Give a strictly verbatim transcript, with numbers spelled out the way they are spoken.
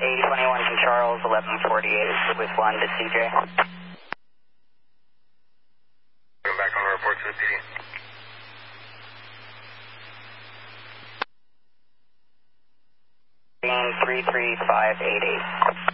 eighty twenty-one from Charles, eleven forty-eight with one to C J. Come back on the report to the P D. three three five eight eight.